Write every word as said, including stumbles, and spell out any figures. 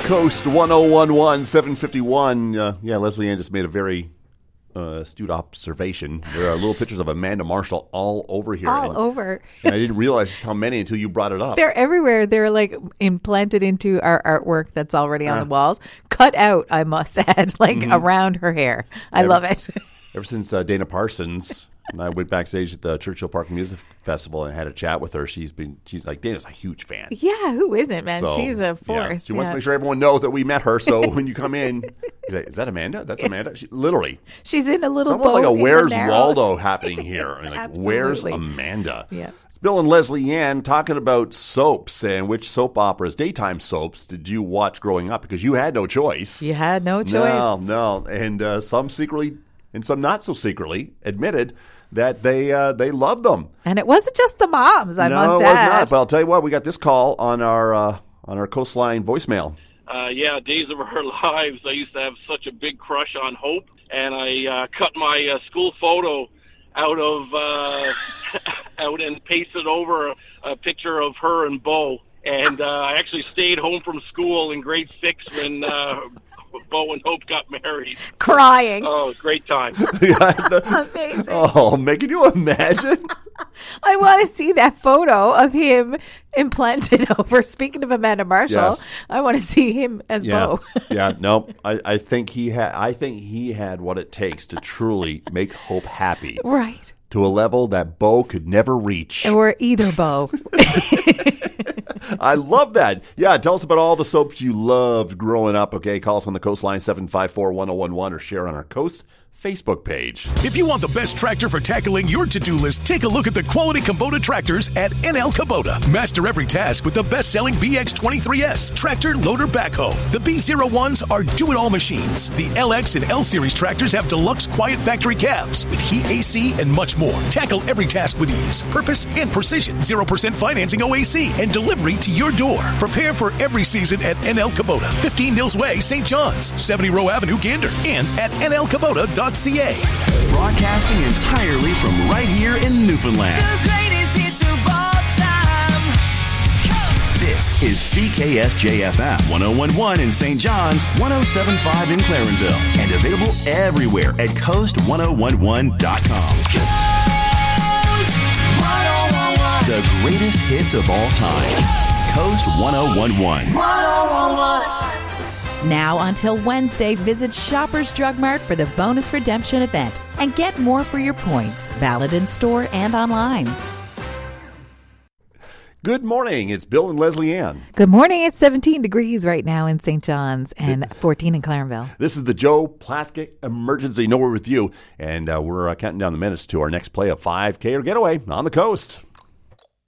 Coast one oh one one, seven fifty-one. Uh, yeah, Leslie Ann just made a very uh, astute observation. There are little pictures of Amanda Marshall all over here. All and, over. And I didn't realize just how many until you brought it up. They're everywhere. They're like implanted into our artwork that's already on Uh. the walls. Cut out, I must add, like Mhm. around her hair. I Ever- love it. Ever since uh, Dana Parsons and I went backstage at the Churchill Park Music Festival and had a chat with her, she's been, she's like, Dana's a huge fan. Yeah, who isn't, man? So, She's a yeah, force. she wants yeah. to make sure everyone knows that we met her. So when you come in, you're like, is that Amanda? That's Amanda. She, literally, She's in a it's little almost like boat a in the Where's Narrows. Waldo happening here. And like, where's Absolutely. Amanda? Yeah. It's Bill and Leslie Ann talking about soaps and which soap operas, daytime soaps, did you watch growing up? Because you had no choice. You had no choice. No, no. And uh, some secretly and some not so secretly admitted that they uh, they loved them. And it wasn't just the moms, I no, must it was add. not. But I'll tell you what, we got this call on our uh, on our Coastline voicemail. Uh, yeah, Days of Our Lives. I used to have such a big crush on Hope, and I uh, cut my uh, school photo out of uh, out and pasted over a, a picture of her and Bo. And uh, I actually stayed home from school in grade six when uh, Bo and Hope got married. Crying. Oh, great time. Amazing. Oh, man, can you imagine? I want to see that photo of him implanted over. Speaking of Amanda Marshall, Yes. I want to see him as Yeah, Bo. yeah. No, I, I think he had. I think he had what it takes to truly make Hope happy Right. to a level that Bo could never reach. Or either Bo. I love that. Yeah, tell us about all the soaps you loved growing up. Okay, call us on the Coastline seven five four, one oh one one or share on our Coast Facebook page. If you want the best tractor for tackling your to-do list, take a look at the quality Kubota tractors at N L Kubota. Master every task with the best-selling B X twenty-three S tractor loader backhoe. The B zero ones are do-it-all machines. The L X and L Series tractors have deluxe quiet factory cabs with heat A C and much more. Tackle every task with ease, purpose, and precision. zero percent financing O A C and delivery to your door. Prepare for every season at N L Kubota, fifteen Mills Way, Saint John's, seventy Row Avenue, Gander, and at N L Kubota dot C A. Broadcasting entirely from right here in Newfoundland. The greatest hits of all time. This is C K S J F M one oh one point one in Saint John's, one oh seven point five in Clarenville, and available everywhere at coast one oh one one dot com. The greatest hits of all time. Coast one oh one one. Now until Wednesday, visit Shoppers Drug Mart for the bonus redemption event and get more for your points, valid in store and online. Good morning. It's Bill and Leslie Ann. Good morning. It's seventeen degrees right now in Saint John's and fourteen in Clarenville. This is the Joe Plaskett Emergency. Nowhere with you. And uh, we're uh, counting down the minutes to our next play of five K or Getaway on the Coast.